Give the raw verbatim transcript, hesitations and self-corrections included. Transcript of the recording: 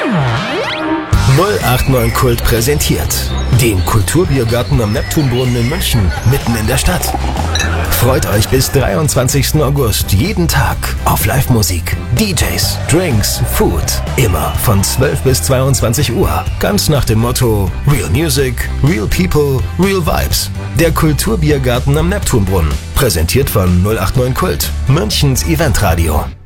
null acht neun Kult präsentiert den Kulturbiergarten am Neptunbrunnen in München, mitten in der Stadt. Freut euch bis dreiundzwanzigsten August jeden Tag auf Live-Musik, D Js, Drinks, Food. Immer von zwölf bis zweiundzwanzig Uhr. Ganz nach dem Motto Real Music, Real People, Real Vibes. Der Kulturbiergarten am Neptunbrunnen. Präsentiert von null acht neun Kult, Münchens Eventradio.